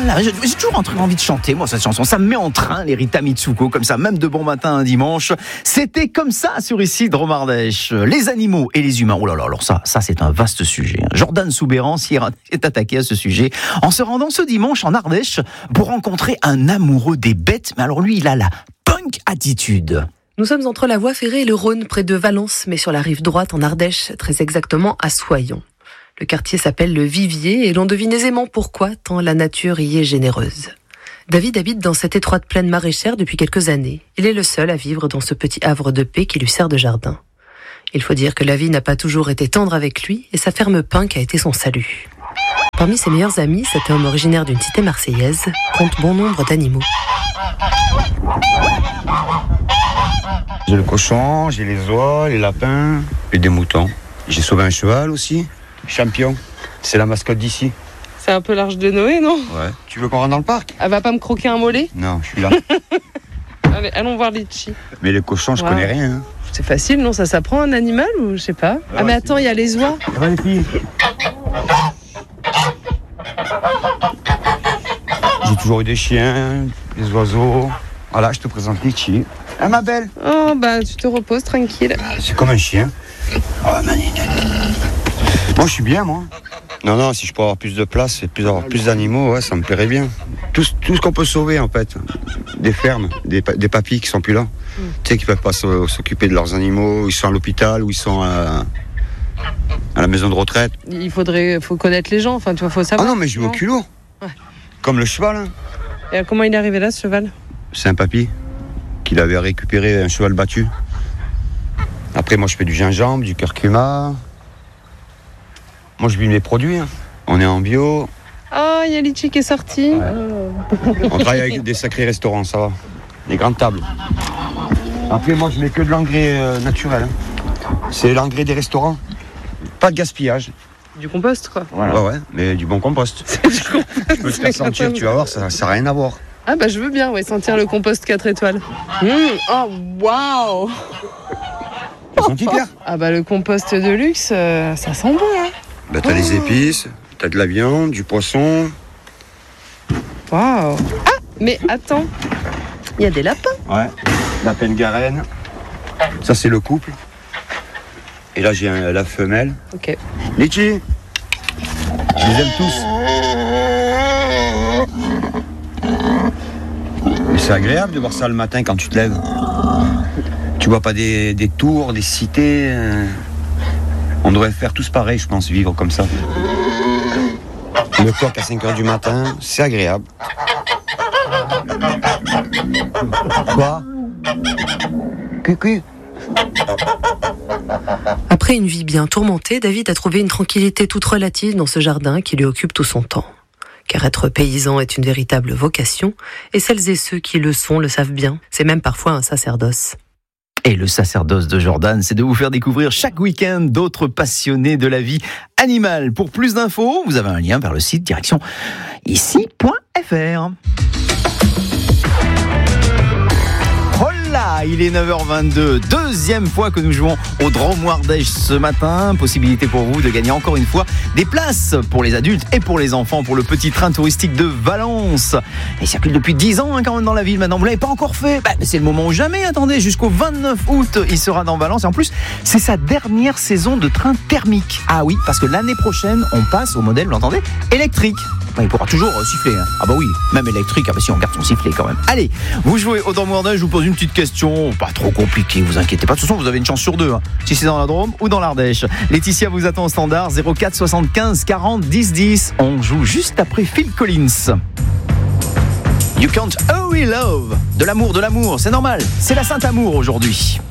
Voilà, j'ai toujours envie de chanter, moi, cette chanson. Ça me met en train, les Rita Mitsuko, comme ça, même de bon matin un dimanche. C'était comme ça sur ici, Dromardèche. Les animaux et les humains. Oh là là, alors ça c'est un vaste sujet. Jordan Soubéran s'y est attaqué à ce sujet en se rendant ce dimanche en Ardèche pour rencontrer un amoureux des bêtes. Mais alors lui, il a la punk attitude. Nous sommes entre la voie ferrée et le Rhône, près de Valence, mais sur la rive droite en Ardèche, très exactement à Soyons. Le quartier s'appelle le Vivier et l'on devine aisément pourquoi, tant la nature y est généreuse. David habite dans cette étroite plaine maraîchère depuis quelques années. Il est le seul à vivre dans ce petit havre de paix qui lui sert de jardin. Il faut dire que la vie n'a pas toujours été tendre avec lui et sa ferme punk a été son salut. Parmi ses meilleurs amis, cet homme originaire d'une cité marseillaise compte bon nombre d'animaux. J'ai le cochon, j'ai les oies, les lapins et des moutons. J'ai sauvé un cheval aussi. Champion, c'est la mascotte d'ici. C'est un peu l'Arche de Noé, non? Ouais. Tu veux qu'on rentre dans le parc? Elle va pas me croquer un mollet? Non, je suis là. Allez, allons voir Litchi. Mais les cochons, je connais rien. Hein. C'est facile, non? Ça s'apprend un animal ou je sais pas? Ah mais attends, il y a les oies. Ça va les filles? J'ai toujours eu des chiens, des oiseaux. Voilà, je te présente Litchi. Ah ma belle. Oh bah tu te reposes tranquille. C'est comme un chien. Oh magnifique. Moi je suis bien moi. Non, si je peux avoir plus de place et avoir plus d'animaux, ouais, ça me plairait bien. Tout ce qu'on peut sauver en fait. Des fermes, des papis qui sont plus là. Tu sais, qui peuvent pas s'occuper de leurs animaux, ils sont à l'hôpital ou ils sont à la maison de retraite. Faut connaître les gens, enfin tu vois, faut savoir. Ah non, mais je vais au culot. Ouais. Comme le cheval. Hein. Et comment il est arrivé là ce cheval? C'est un papy qu'il avait récupéré un cheval battu. Après moi je fais du gingembre, du curcuma. Moi je vis mes produits, hein. On est en bio. Oh, il y a Litchi qui est sorti. Ouais. On travaille avec des sacrés restaurants, ça va. Des grandes tables. Après moi je mets que de l'engrais naturel. Hein. C'est l'engrais des restaurants. Pas de gaspillage. Du compost quoi. Voilà. Ouais, mais du bon compost. C'est du compost. Je peux te faire sentir, tu vas voir, ça n'a rien à voir. Ah bah je veux bien, ouais, sentir le compost 4 étoiles. Oh waouh. Ça sent hyper. Ah bah le compost de luxe, ça sent bon hein. Bah t'as les épices, t'as de la viande, du poisson. Waouh. Ah mais attends, il y a des lapins. Ouais, lapin de Garenne. Ça c'est le couple. Et là j'ai la femelle. Ok. Litchi. Je les aime tous. Mais c'est agréable de voir ça le matin quand tu te lèves. Tu vois pas des tours, des cités. On devrait faire tous pareil, je pense, vivre comme ça. Le coq à 5h du matin, c'est agréable. Quoi? Cucu. Après une vie bien tourmentée, David a trouvé une tranquillité toute relative dans ce jardin qui lui occupe tout son temps. Car être paysan est une véritable vocation, et celles et ceux qui le sont le savent bien. C'est même parfois un sacerdoce. Et le sacerdoce de Jordan, c'est de vous faire découvrir chaque week-end d'autres passionnés de la vie animale. Pour plus d'infos, vous avez un lien vers le site direction ici.fr. Voilà, il est 9h22, deuxième fois que nous jouons au Drôme Ardèche ce matin. Possibilité pour vous de gagner encore une fois des places pour les adultes et pour les enfants pour le petit train touristique de Valence. Il circule depuis 10 ans quand même dans la ville maintenant, vous ne l'avez pas encore fait. C'est le moment ou jamais, attendez, jusqu'au 29 août, il sera dans Valence. Et en plus, c'est sa dernière saison de train thermique. Ah oui, parce que l'année prochaine, on passe au modèle, vous l'entendez, électrique. Il pourra toujours siffler. Hein. Ah bah oui, même électrique, si on garde son sifflet quand même. Allez, vous jouez au Drôme Ardèche, je vous pose une petite question, pas trop compliquée, vous inquiétez pas. De toute façon, vous avez une chance sur deux, hein, si c'est dans la Drôme ou dans l'Ardèche. Laetitia vous attend au standard 04 75 40 10 10. On joue juste après Phil Collins. You can't hurry love. De l'amour, c'est normal. C'est la Sainte Amour aujourd'hui.